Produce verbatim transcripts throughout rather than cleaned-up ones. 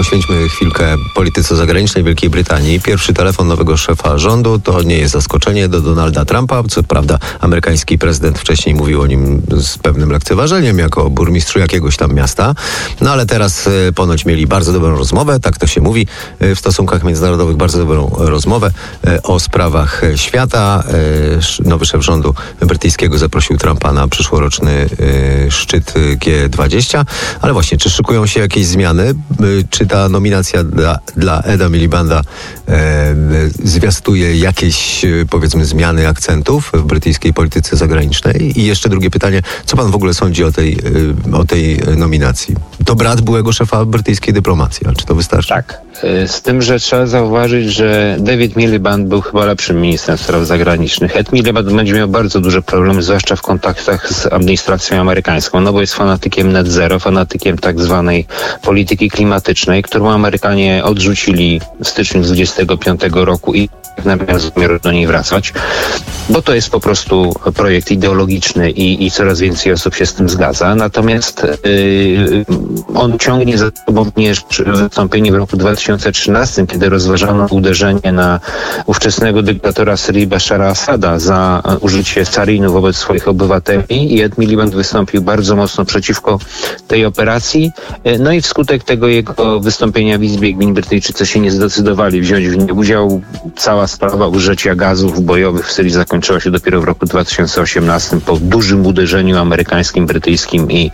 Poświęćmy chwilkę polityce zagranicznej Wielkiej Brytanii. Pierwszy telefon nowego szefa rządu to nie jest zaskoczenie do Donalda Trumpa. Co prawda amerykański prezydent wcześniej mówił o nim z pewnym lekceważeniem, jako o burmistrzu jakiegoś tam miasta. No ale teraz y, ponoć mieli bardzo dobrą rozmowę, tak to się mówi y, w stosunkach międzynarodowych, bardzo dobrą rozmowę y, o sprawach świata. Y, nowy szef rządu brytyjskiego zaprosił Trumpa na przyszłoroczny y, szczyt G dwadzieścia. Ale właśnie, czy szykują się jakieś zmiany? Y, czy ta nominacja dla, dla Eda Milibanda y, zwiastuje jakieś, y, powiedzmy, zmiany akcentów w brytyjskiej polityce zagranicznej? I jeszcze drugie pytanie, co pan w ogóle sądzi o tej, y, o tej nominacji? To brat byłego szefa brytyjskiej dyplomacji, ale czy to wystarczy? Tak. Z tym, że trzeba zauważyć, że David Miliband był chyba lepszym ministrem spraw zagranicznych. Ed Miliband będzie miał bardzo duże problemy, zwłaszcza w kontaktach z administracją amerykańską, no bo jest fanatykiem net zero, fanatykiem tak zwanej polityki klimatycznej, którą Amerykanie odrzucili w styczniu dwudziestego piątego roku i nie mają zamiaru do niej wracać, bo to jest po prostu projekt ideologiczny i, i coraz więcej osób się z tym zgadza. Natomiast yy, on ciągnie za sobą również wystąpienie w roku dwa tysiące trzynastym, kiedy rozważano uderzenie na ówczesnego dyktatora Syrii Bashara Assada za użycie sarinu wobec swoich obywateli i Ed Miliband wystąpił bardzo mocno przeciwko tej operacji. No i wskutek tego jego wystąpienia w Izbie Gmin Brytyjczycy się nie zdecydowali wziąć w nim udział. Cała sprawa użycia gazów bojowych w Syrii zakończyła się dopiero w roku dwa tysiące osiemnastym po dużym uderzeniu amerykańskim, brytyjskim i,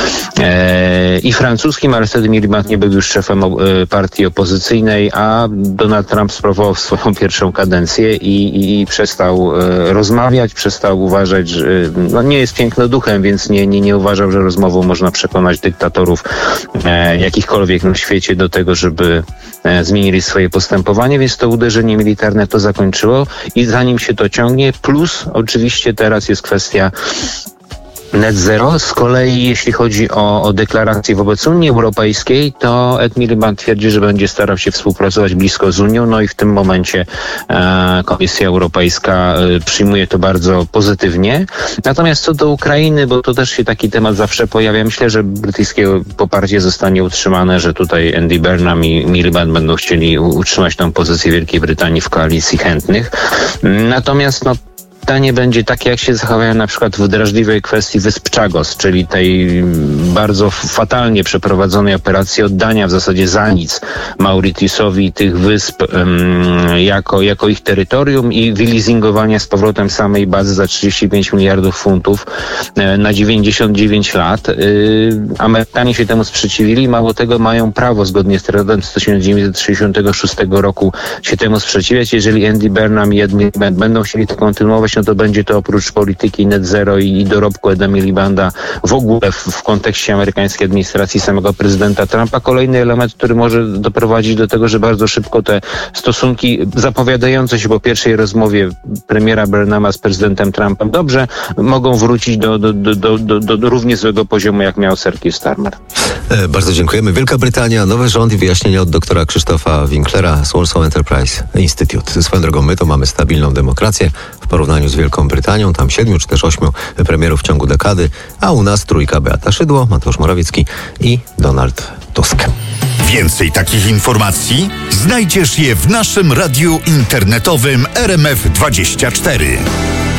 e, i francuskim, ale wtedy Miliband nie był już szefem o, e, partii opozycyjnej, a Donald Trump sprawował swoją pierwszą kadencję i, i, i przestał e, rozmawiać, przestał uważać, że no, nie jest pięknoduchem, więc nie, nie, nie uważał, że rozmową można przekonać dyktatorów e, jakichkolwiek na świecie do tego, żeby e, zmienili swoje postępowanie, więc to uderzenie militarne to zakończyło i zanim się to ciągnie, plus oczywiście teraz jest kwestia net zero. Z kolei jeśli chodzi o, o deklarację wobec Unii Europejskiej, to Ed Miliband twierdzi, że będzie starał się współpracować blisko z Unią, no i w tym momencie e, Komisja Europejska e, przyjmuje to bardzo pozytywnie. Natomiast co do Ukrainy, bo to też się taki temat zawsze pojawia, myślę, że brytyjskie poparcie zostanie utrzymane, że tutaj Andy Burnham i Miliband będą chcieli utrzymać tą pozycję Wielkiej Brytanii w koalicji chętnych. Natomiast no pytanie będzie takie, jak się zachowają na przykład w drażliwej kwestii wysp Chagos, czyli tej bardzo fatalnie przeprowadzonej operacji oddania w zasadzie za nic Mauritiusowi tych wysp um, jako, jako ich terytorium i wyleasingowania z powrotem samej bazy za trzydzieści pięć miliardów funtów e, na dziewięćdziesiąt dziewięć lat. E, Amerykanie się temu sprzeciwili, mało tego mają prawo zgodnie z tratatem z tysiąc dziewięćset sześćdziesiątego szóstego roku się temu sprzeciwiać. Jeżeli Andy Burnham i Ed Miliband będą chcieli to kontynuować, no to będzie to oprócz polityki net zero i, i dorobku Eda Milibanda w ogóle w, w kontekście amerykańskiej administracji samego prezydenta Trumpa kolejny element, który może doprowadzić do tego, że bardzo szybko te stosunki zapowiadające się po pierwszej rozmowie premiera Burnhama z prezydentem Trumpem dobrze mogą wrócić do, do, do, do, do, do równie złego poziomu, jak miał Sir Keir Starmer. E, bardzo dziękujemy. Wielka Brytania, nowy rząd i wyjaśnienia od doktora Krzysztofa Winklera z Warsaw Enterprise Institute. Swoją drogą, my to mamy stabilną demokrację w porównaniu z Wielką Brytanią, tam siedmiu czy też ośmiu premierów w ciągu dekady, a u nas trójka: Beata Szydło, Mateusz Morawiecki i Donald Tusk. Więcej takich informacji znajdziesz je w naszym radiu internetowym R M F dwadzieścia cztery.